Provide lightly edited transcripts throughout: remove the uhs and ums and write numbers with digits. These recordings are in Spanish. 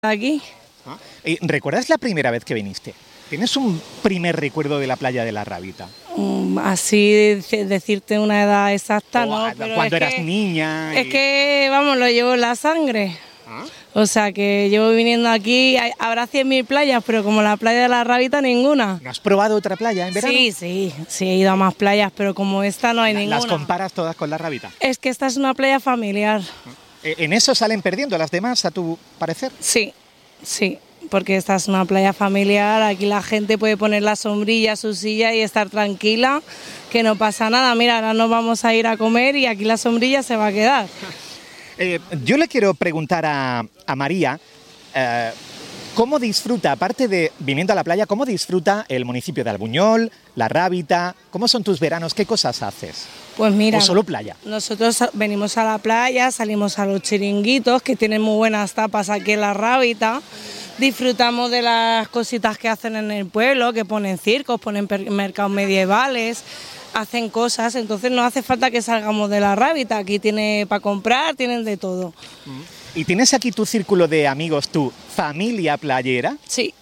aquí. ¿Recuerdas la primera vez que viniste? ¿Tienes un primer recuerdo de la playa de la Rábita? Así decirte una edad exacta, no. Pero cuando eras niña. Es que, vamos, lo llevo en la sangre. ¿Ah? O sea, que llevo viniendo aquí, habrá 100.000 playas, pero como la playa de la Rábita, ninguna. ¿No has probado otra playa en verano? Sí, he ido a más playas, pero como esta no hay ninguna. ¿Las comparas todas con la Rábita? Es que esta es una playa familiar. ¿En eso salen perdiendo las demás, a tu parecer? Sí, porque esta es una playa familiar, aquí la gente puede poner la sombrilla, su silla y estar tranquila, que no pasa nada. Mira, ahora nos vamos a ir a comer y aquí la sombrilla se va a quedar. Yo le quiero preguntar a María, ¿cómo disfruta, aparte de viniendo a la playa, cómo disfruta el municipio de Albuñol, la Rábita? ¿Cómo son tus veranos? ¿Qué cosas haces? Pues mira, ¿O solo playa? Nosotros venimos a la playa, salimos a los chiringuitos, que tienen muy buenas tapas aquí en la Rábita. Disfrutamos de las cositas que hacen en el pueblo, que ponen circos, ponen mercados medievales, hacen cosas, entonces no hace falta que salgamos de la Rábita, aquí tiene para comprar, tienen de todo. ¿Y tienes aquí tu círculo de amigos, tu familia playera? Sí.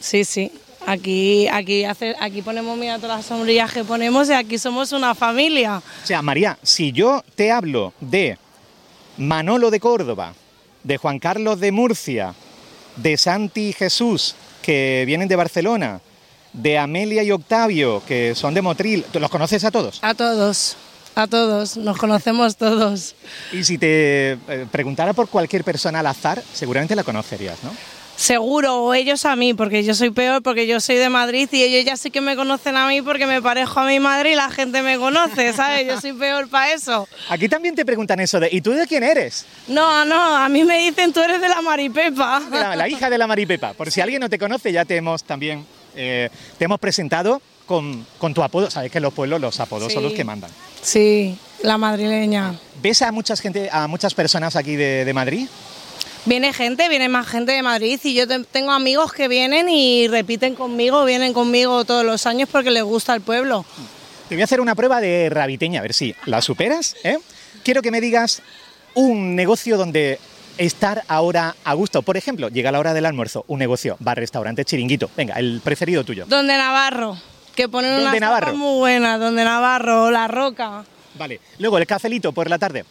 Aquí ponemos, mira, todas las sombrillas que ponemos y aquí somos una familia. O sea, María, si yo te hablo de Manolo de Córdoba, de Juan Carlos de Murcia, de Santi y Jesús, que vienen de Barcelona, de Amelia y Octavio, que son de Motril, ¿tú los conoces a todos? A todos, nos conocemos todos. Y si te preguntara por cualquier persona al azar, seguramente la conocerías, ¿no? Seguro, o ellos a mí, porque yo soy peor, porque yo soy de Madrid y ellos ya sí que me conocen a mí porque me parejo a mi madre y la gente me conoce, ¿sabes? Yo soy peor para eso. Aquí también te preguntan eso de, ¿y tú de quién eres? No, a mí me dicen, tú eres de la Maripepa. La hija de la Maripepa. Por si alguien no te conoce, ya te hemos también te hemos presentado con tu apodo. Sabes que en los pueblos los apodos son los que mandan. Sí, la madrileña. ¿Ves a muchas personas aquí de Madrid? Viene más gente de Madrid y yo tengo amigos que vienen y repiten conmigo, vienen conmigo todos los años porque les gusta el pueblo. Te voy a hacer una prueba de rabiteña, a ver si la superas, ¿eh? Quiero que me digas un negocio donde estar ahora a gusto. Por ejemplo, llega la hora del almuerzo, un negocio, bar, restaurante, chiringuito. Venga, el preferido tuyo. Donde Navarro, que ponen unas tapas muy buenas. Donde Navarro, La Roca. Vale, luego el cafelito por la tarde.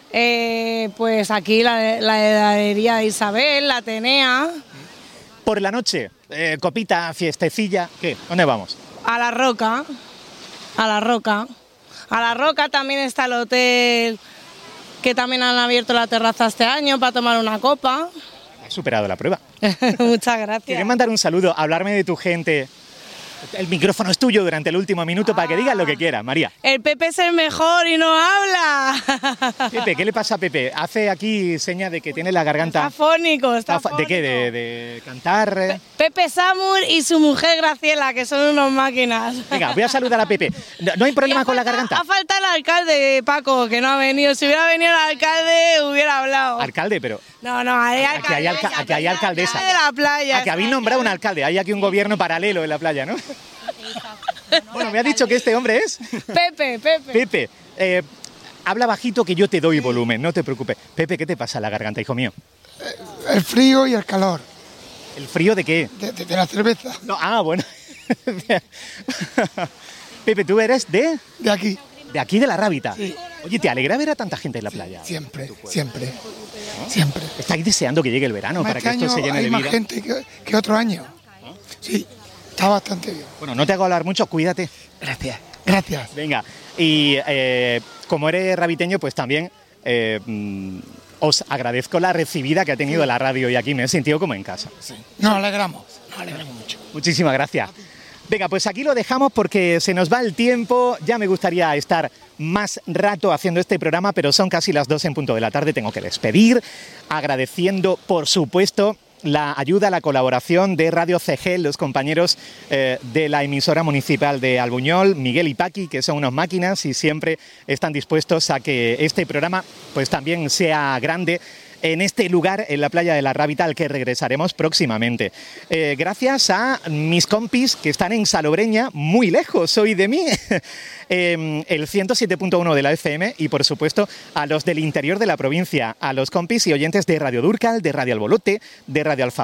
Pues aquí la heladería de Isabel, la Atenea. Por la noche, copita, fiestecilla, ¿qué? ¿Dónde vamos? A La Roca. A La Roca también está el hotel, que también han abierto la terraza este año para tomar una copa. Has superado la prueba. Muchas gracias. Quería mandar un saludo, hablarme de tu gente. El micrófono es tuyo durante el último minuto para que digas lo que quieras, María. El Pepe es el mejor y no habla. Pepe, ¿qué le pasa a Pepe? Hace aquí seña de que tiene la garganta... Está fónico. ¿De qué? ¿De cantar? Pepe Samur y su mujer Graciela, que son unos máquinas. Venga, voy a saludar a Pepe. ¿No hay problema con la garganta? Ha faltado el alcalde, Paco, que no ha venido. Si hubiera venido el alcalde, hubiera hablado. ¿Alcalde? Pero... No, hay alcalde. Aquí hay alcaldesa. De la playa. Que habéis nombrado un alcalde. Hay aquí un gobierno paralelo en la playa, ¿no? Bueno, me ha dicho que este hombre es... Pepe. Pepe, habla bajito que yo te doy volumen, no te preocupes. Pepe, ¿qué te pasa en la garganta, hijo mío? El frío y el calor. ¿El frío de qué? De la cerveza. No, bueno. Pepe, ¿tú eres de...? De aquí. ¿De aquí, de la Rábita? Sí. Oye, ¿te alegra ver a tanta gente en la playa? Siempre. ¿No? Siempre. ¿Estáis deseando que llegue el verano para que esto se llene de vida? Hay más gente que otro año. Sí, está bastante bien. Bueno, no te hago hablar mucho, cuídate. Gracias. Venga, y como eres rabiteño, pues también os agradezco la recibida que ha tenido la radio y aquí me he sentido como en casa. Sí. Nos alegramos mucho. Muchísimas gracias. Venga, pues aquí lo dejamos porque se nos va el tiempo. Ya me gustaría estar más rato haciendo este programa, pero son casi las 2 en punto de la tarde. Tengo que despedir, agradeciendo, por supuesto, la ayuda, la colaboración de Radio CG, los compañeros de la emisora municipal de Albuñol, Miguel y Paqui, que son unos máquinas y siempre están dispuestos a que este programa pues también sea grande. en este lugar, en la playa de la Rábita, al que regresaremos próximamente. Gracias a mis compis que están en Salobreña, muy lejos hoy de mí, el 107.1 de la FM, y por supuesto a los del interior de la provincia, a los compis y oyentes de Radio Dúrcal, de Radio Albolote, de Radio Alfa